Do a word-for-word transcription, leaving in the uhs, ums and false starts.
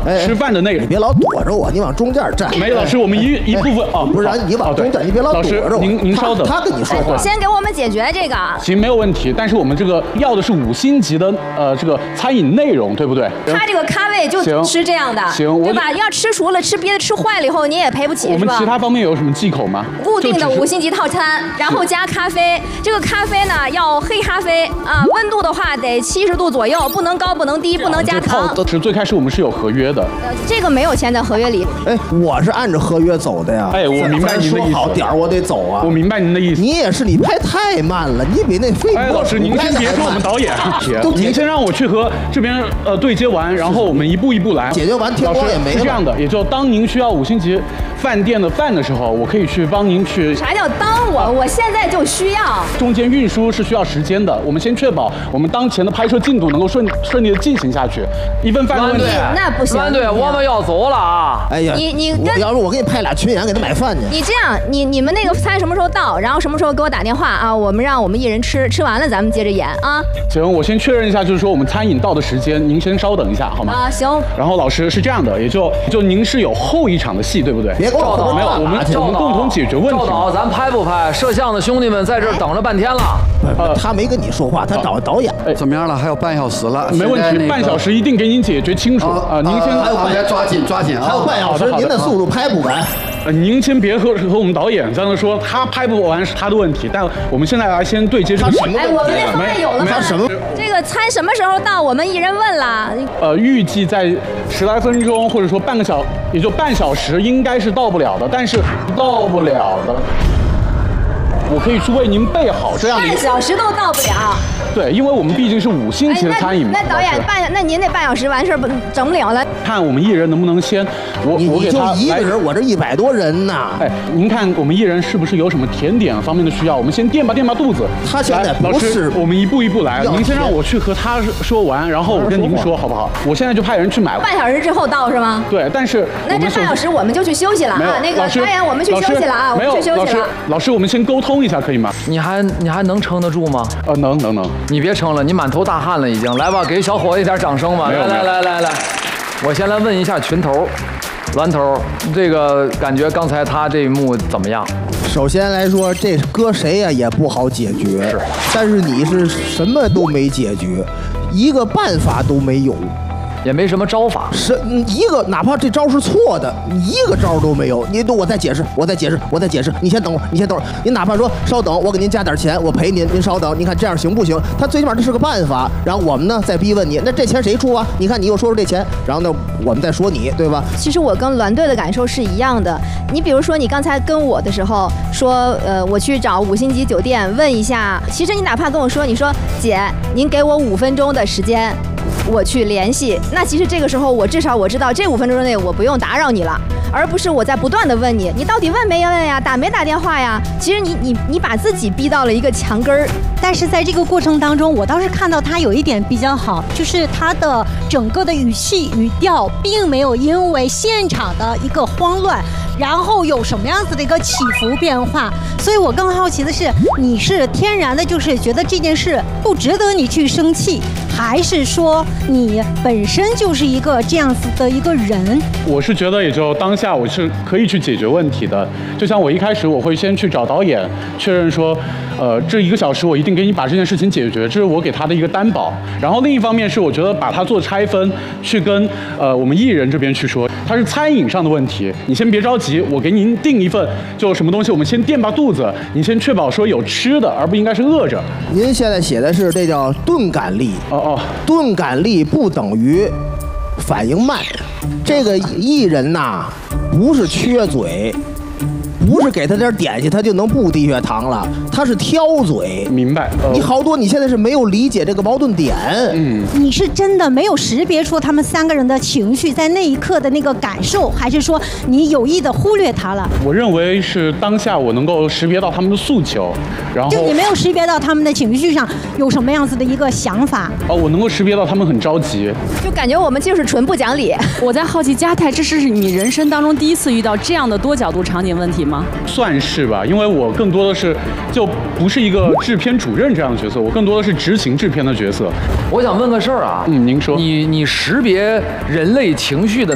吃饭的内容。 你别老躲着我，你往中间站。 没，老师，我们一一部分啊， 不是你往中间，你别老躲着我。 老师，您您稍等， 他跟你说话。 先给我们解决这个。 行，没有问题。但是我们这个要的是五星级的呃这个餐饮内容，对不对？ 他这个咖位就吃这样的， 行， 对吧？要吃熟了，吃别的吃坏了以后你也赔不起， 我们其他方面有什么忌口吗？ 固定的五星级套餐，然后加咖啡。这个咖啡呢要黑咖啡啊，温度的话得七十度左右，不能高不能低，不能加糖。 是最开始我们是有合约的， 呃，这个没有签在合约里。 哎，我是按照合约走的呀。 哎，我明白您的意思。 说好点儿我得走啊。 我明白您的意思。 你也是，你拍太慢了，你比那飞。 哎，老师，您先别说我们导演，您先让我去和这边呃对接完，然后我们一步一步来。 解决完天光也没了。 是这样的，也就当您需要五星级饭店的饭的时候，我可以去帮您去。 啥叫当我？我现在就需要。 中间运输是需要时间的，我们先确保我们当前的拍摄进度能够顺顺利的进行下去。一份饭的问题， 那不行。 对，我们要走了啊！ 哎呀， 你你跟要是我给你派俩群演给他买饭去。 你这样，你你们那个餐什么时候到？然后什么时候给我打电话啊？我们让我们艺人吃，吃完了咱们接着演啊。 行，我先确认一下，就是说我们餐饮到的时间，您先稍等一下好吗？ 啊，行。 然后老师是这样的，也就就您是有后一场的戏，对不对？ 别给我没有，我们我们共同解决问题。 赵导，咱拍不拍？摄像的兄弟们在这儿等了半天了。 呃，他没跟你说话，他找导演。 哎，怎么样了？还有半小时了。 没问题，半小时一定给您解决清楚啊！您先还有半抓紧抓紧啊！ 还有半小时，您的速度拍不完。 呃，您先别和和我们导演在那说他拍不完是他的问题，但我们现在来先对接这个。 哎，我们那方案有了吗？ 他什么？ 这个餐什么时候到？我们艺人问了。 呃，预计在十来分钟，或者说半个小，也就半小时，应该是到不了的。但是到不了的，我可以去为您备好这样的。 半小时都到不了。 对，因为我们毕竟是五星级的餐饮嘛。 那导演半，那您那半小时完事儿不整不了了。 看我们艺人能不能先，我我给他就一个人，我这一百多人呢。 哎，您看我们艺人是不是有什么甜点方面的需要？我们先垫吧垫吧肚子。 他现在不是， 我们一步一步来。您先让我去和他说完，然后我跟您说好不好？我现在就派人去买。 半小时之后到是吗？ 对，但是那这半小时我们就去休息了啊。那个导演，我们去休息了啊，我们去休息了。 老师，我们先沟通一下可以吗？ 你还你还能撑得住吗？ 呃，能能能。 你别撑了，你满头大汗了已经。来吧，给小伙子一点掌声吧。来来来来来，我先来问一下群头，栾头，这个感觉刚才他这一幕怎么样？ 首先来说，这搁谁呀也不好解决，是，但是你是什么都没解决，一个办法都没有。 也没什么招法， 是一个哪怕这招是错的，一个招都没有。你我再解释，我再解释，我再解释。你先等会儿，你先等会儿。你哪怕说稍等，我给您加点钱，我赔您，您稍等。你看这样行不行？他最起码这是个办法。然后我们呢再逼问你，那这钱谁出啊？你看你又说出这钱，然后呢我们再说你，对吧？ 其实我跟栾队的感受是一样的。你比如说你刚才跟我的时候说，呃，我去找五星级酒店问一下。其实你哪怕跟我说，你说姐，您给我五分钟的时间。我去联系，那其实这个时候我至少我知道这五分钟之内我不用打扰你了，而不是我在不断的问你，你到底问没问呀，打没打电话呀？其实你你你把自己逼到了一个墙根儿。 但是在这个过程当中，我倒是看到他有一点比较好，就是他的整个的语气语调并没有因为现场的一个慌乱，然后有什么样子的一个起伏变化。所以我更好奇的是，你是天然的就是觉得这件事不值得你去生气，还是说你本身就是一个这样子的一个人？ 我是觉得也就当下我是可以去解决问题的。就像我一开始我会先去找导演确认说，呃，这一个小时我一定给你把这件事情解决，这是我给他的一个担保。然后另一方面是我觉得把它做拆分，去跟呃我们艺人这边去说，它是餐饮上的问题，你先别着急，我给您订一份就什么东西，我们先垫吧肚子，你先确保说有吃的，而不应该是饿着。 您现在写的是这叫钝感力， 哦哦， 钝感力不等于反应慢。这个艺人呐，不是缺嘴。不是给他点点心，他就能不低血糖了，他是挑嘴。 明白。呃、 你好多你现在是没有理解这个矛盾点。 嗯，你是真的没有识别出他们三个人的情绪在那一刻的那个感受，还是说你有意的忽略他了？ 我认为是当下我能够识别到他们的诉求，然后就你没有识别到他们的情绪上有什么样子的一个想法。 哦，我能够识别到他们很着急， 就感觉我们就是纯不讲理。 我在好奇，嘉泰，这是你人生当中第一次遇到这样的多角度场景问题吗？ 算是吧，因为我更多的是就不是一个制片主任这样的角色，我更多的是执行制片的角色。 我想问个事儿啊， 嗯，您说， 你你识别人类情绪的